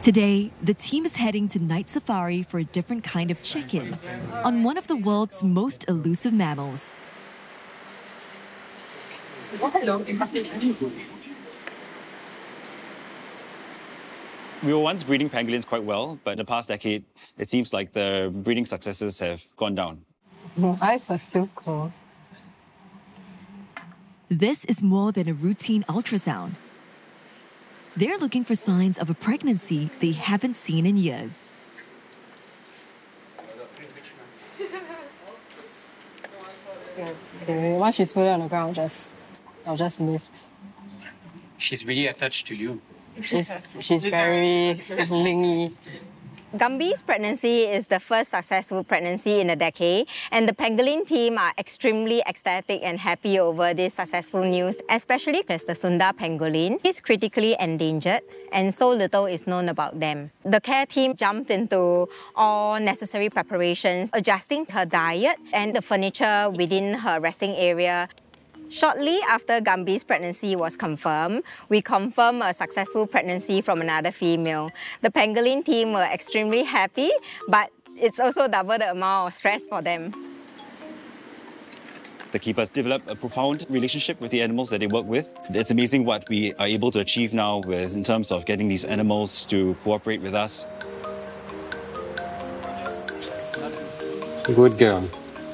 Today, the team is heading to Night Safari for a different kind of check-in on one of the world's most elusive mammals. We were once breeding pangolins quite well, but in the past decade, it seems like the breeding successes have gone down. My eyes are still closed. This is more than a routine ultrasound. They're looking for signs of a pregnancy they haven't seen in years. Okay, once she's fully on the ground, I'll just lift. She's really attached to you. She's very lingy. Gumby's pregnancy is the first successful pregnancy in a decade, and the pangolin team are extremely ecstatic and happy over this successful news, especially because the Sunda pangolin is critically endangered and so little is known about them. The care team jumped into all necessary preparations, adjusting her diet and the furniture within her resting area. Shortly after Gumby's pregnancy was confirmed, we confirmed a successful pregnancy from another female. The pangolin team were extremely happy, but it's also double the amount of stress for them. The keepers develop a profound relationship with the animals that they work with. It's amazing what we are able to achieve now in terms of getting these animals to cooperate with us. Good girl.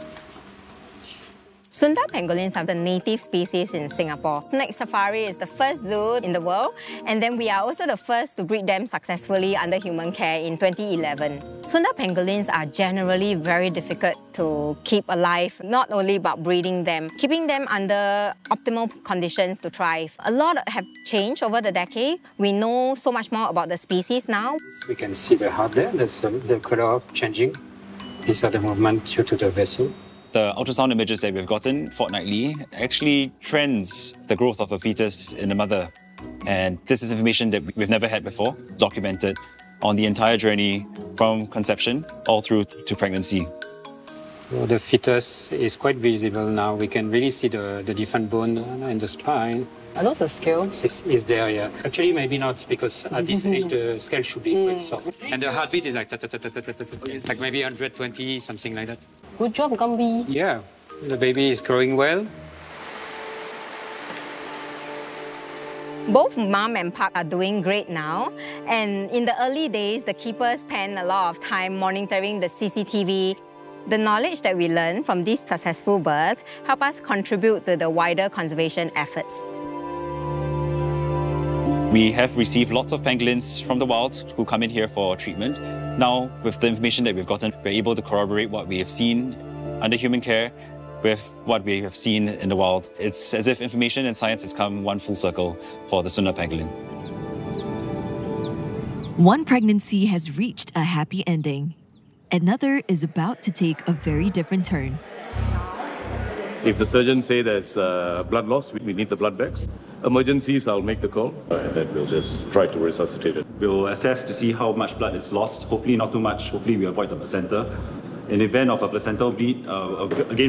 Sunda pangolins are the native species in Singapore. Night Safari is the first zoo in the world, and then we are also the first to breed them successfully under human care in 2011. Sunda pangolins are generally very difficult to keep alive, not only about breeding them, keeping them under optimal conditions to thrive. A lot have changed over the decade. We know so much more about the species now. We can see the heart there, the color changing. These are the movements due to the vessel. The ultrasound images that we've gotten fortnightly actually trends the growth of a fetus in the mother. And this is information that we've never had before, documented on the entire journey from conception all through to pregnancy. So the fetus is quite visible now. We can really see the different bone in the spine. Are those the scales? Is there, yeah. Actually, maybe not, because at this age, the scale should be quite soft. And the heartbeat is like, it's like maybe 120, something like that. Good job, Gumby. Yeah, the baby is growing well. Both mom and pup are doing great now, and in the early days, the keepers spent a lot of time monitoring the CCTV. The knowledge that we learned from this successful birth help us contribute to the wider conservation efforts. We have received lots of pangolins from the wild who come in here for treatment. Now, with the information that we've gotten, we're able to corroborate what we have seen under human care with what we have seen in the wild. It's as if information and science has come one full circle for the Sunda pangolin. One pregnancy has reached a happy ending. Another is about to take a very different turn. If the surgeon say there's blood loss, we need the blood bags. Emergencies, I'll make the call, and then we'll just try to resuscitate it. We'll assess to see how much blood is lost. Hopefully not too much. Hopefully we avoid the placenta. In the event of a placental bleed, again,